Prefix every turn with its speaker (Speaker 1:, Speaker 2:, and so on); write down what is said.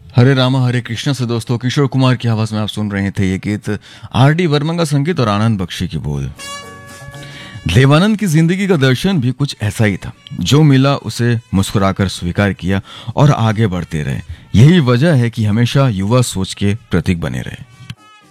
Speaker 1: हरे रामा हरे कृष्णा से दोस्तों किशोर कुमार की आवाज में आप सुन रहे थे ये गीत। आर.डी. बर्मन का संगीत और आनंद बख्शी की बोल। देवानंद की जिंदगी का दर्शन भी कुछ ऐसा ही था। जो मिला उसे मुस्कुराकर स्वीकार किया और आगे बढ़ते रहे। यही वजह है कि हमेशा युवा सोच के प्रतीक बने रहे।